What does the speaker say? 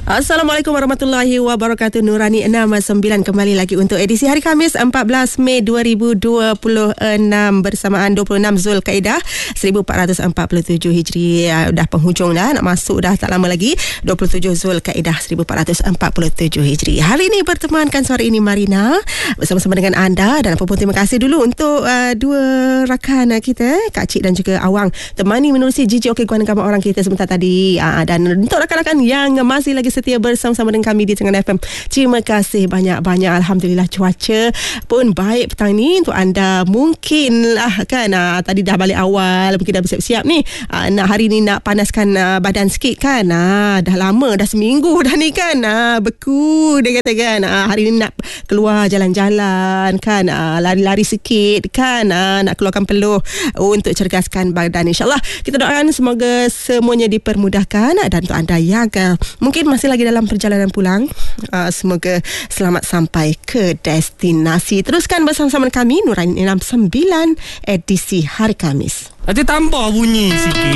Assalamualaikum warahmatullahi wabarakatuh. Nurani 69 kembali lagi untuk edisi hari Khamis 14 Mei 2026 bersamaan 26 Zulkaidah 1447 Hijri. Dah penghujung dah, nak masuk dah tak lama lagi, 27 Zulkaidah 1447 Hijri. Hari ini bertemankan sore ini Marina bersama-sama dengan anda, dan apa pun terima kasih dulu untuk dua rakan kita, Kak Cik dan juga Awang, temani menerusi GJ Okey Guan Gambar Orang kita sebentar tadi. Dan untuk rakan-rakan yang masih lagi setia bersama-sama dengan kami di Tengah FM, terima kasih banyak-banyak. Alhamdulillah cuaca pun baik petang ni untuk anda. Mungkin lah kan, tadi dah balik awal, mungkin dah bersiap-siap ni, nak hari ni nak panaskan badan sikit kan. Dah lama, dah seminggu dah ni kan, beku dia kata kan. Hari ni nak keluar jalan-jalan kan, lari-lari sikit kan, nak keluarkan peluh untuk cergaskan badan. InsyaAllah kita doakan semoga semuanya dipermudahkan, dan untuk anda yang mungkin masih lagi dalam perjalanan pulang, semoga selamat sampai ke destinasi. Teruskan bersama-sama kami Nurani 69 edisi hari Khamis. Nanti tambah bunyi sikit.